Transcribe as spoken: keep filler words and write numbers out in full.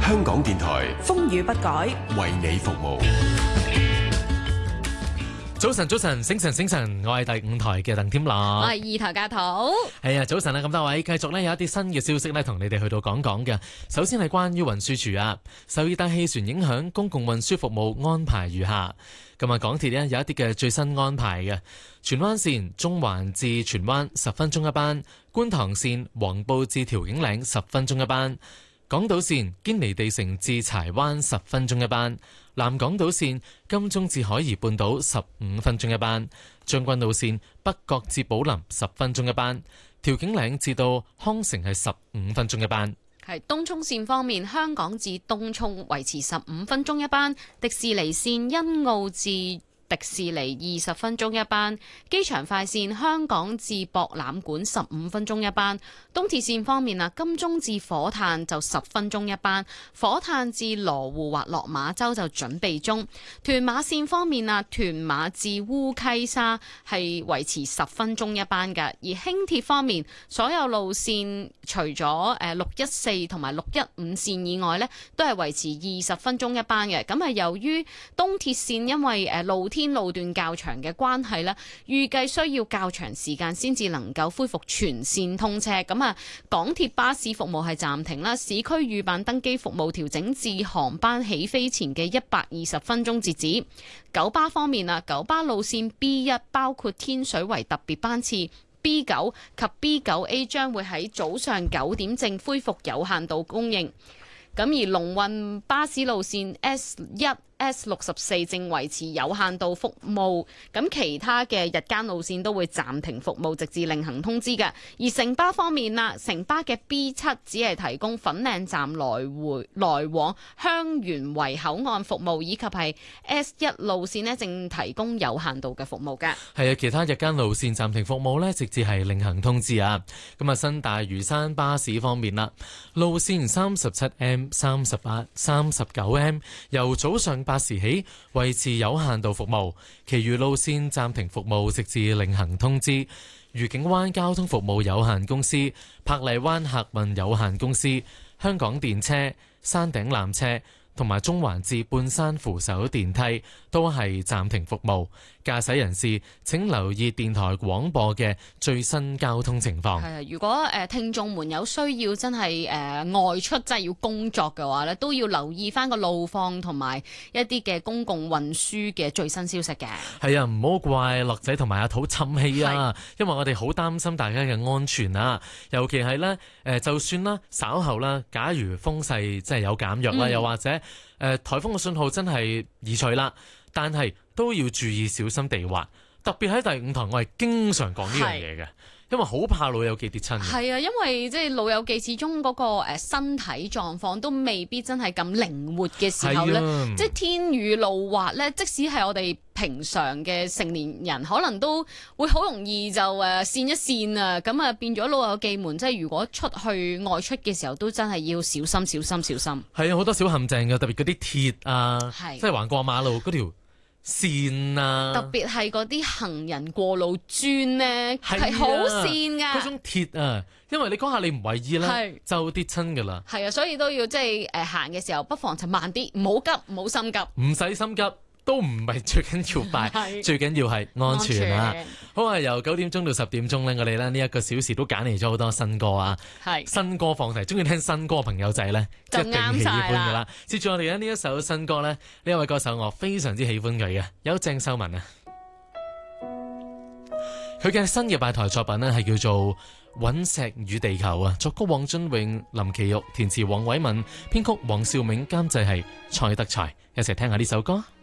香港電台風雨不改， 為你服務。 早晨，早晨，醒神，醒神，我係第五台嘅鄧添樂， 我係二台家土。 係啊，早晨啦，咁多位，繼續呢有一啲新嘅消息呢，同你哋去到講講嘅。首先係關於運輸署啊，受熱帶氣旋影響，公共運輸服務安排如下。今日港鐵呢有一啲嘅最新安排嘅，荃灣線中環至荃灣十分鐘一班，觀塘線黃埔至調景嶺十分鐘一班，港島線堅尼地城至柴灣十分鐘一班，南港島線金鐘至海怡半島十五分鐘一班，將軍澳線北角至寶林十分鐘一班，調景嶺至到康城係十五分鐘一班。 係東涌線方面，香港至東涌維持十五分鐘一班，迪士尼線欣澳至迪士尼二十分鐘一班，機場快線香港至博覽館十五分鐘一班。東鐵線方面啊，金鐘至火炭就十分鐘一班，火炭至羅湖或落馬洲就準備中。屯馬線方面啊，屯馬至烏溪沙係維持十分鐘一班嘅。而輕鐵方面，所有路線除咗誒六一四同埋六一五線以外呢，都係維持二十分鐘一班嘅。咁係由於東鐵線因為誒路天路段較長嘅關係咧，預計需要較長時間先至能夠恢復全線通車。咁啊，港鐵巴士服務係暫停啦，市區預辦登機服務調整至航班起飛前嘅一百二十分鐘截止。九巴方面啊，九巴路線 B 一包括天水圍特別班次 B 九及 B 九 A 將會喺早上九點正恢復有限度供應。咁而龍運巴士路線 S 一、S 六十四正維持有限度服務，咁其他嘅日間路線都會暫停服務，直至另行通知嘅。而城巴方面啦，城巴嘅 B 七只係提供粉嶺站來回來往香園圍口岸服務，以及係 S 一路線呢正提供有限度嘅服務嘅。 係啊，其他日間路線暫停服務呢，直至係另行通知啊。咁啊，新大嶼山巴士方面啦，路線三十七 M、三十八、三十九 M 由早上八時起維持有限度服務，其餘路線暫停服務，直至另行通知。愉景灣交通服務有限公司、珀麗灣客運有限公司、香港電車、山頂纜車同埋中環至半山扶手電梯都係暫停服務。駕駛人士請留意電台廣播嘅最新交通情況。 係啊，如果誒、呃、聽眾們有需要真係誒、呃、外出真係要工作嘅話咧，都要留意翻個路況同埋一啲嘅公共運輸嘅最新消息嘅。係啊，唔好怪樂仔同埋阿土氹氣啊，因為我哋好擔心大家嘅安全啊，尤其係咧誒，就算啦稍後啦，假如風勢真係有減弱啦，嗯、又或者誒、呃、颱風嘅信號真係移除啦，但係都要注意小心地滑，特別喺第五台，我係經常講呢樣嘢嘅，因為好怕老友記跌親。 係啊，因為即係老友記始終嗰個誒身體狀況都未必真係咁靈活嘅時候咧，啊、即係天雨路滑咧，即使係我哋平常嘅成年人，可能都會好容易就誒跣一跣啊，咁啊變咗老友記們，即係如果出去外出嘅時候，都真係要小心小心小心。係啊，好多小陷阱嘅，特別嗰啲鐵啊， 係即係橫過馬路嗰條線啊， 特別係嗰啲行人過路磚咧，係好線噶。 嗰種鐵啊，因為你嗰下你唔為意啦，是就跌親噶啦。 係啊，所以都要即係誒行嘅時候，不妨就慢啲，唔好急，唔好心急， 唔使心急。都唔係最緊要快，是最緊要係安全啊！全好啊，由九點鐘到十點鐘呢，我哋咧呢一個小時都揀嚟咗好多新歌啊！係是新歌放題，中意聽新歌嘅朋友仔呢，一定喜歡噶啦！接住我哋咧呢一首新歌呢，呢一位歌手我非常之喜歡佢嘅，有鄭秀文啊！佢嘅新嘅八台作品呢，係叫做《隕石與地球》啊，作曲黃俊榮、林奇玉，填詞黃偉文，編曲黃兆銘，監製係蔡德才，一齊聽下呢首歌。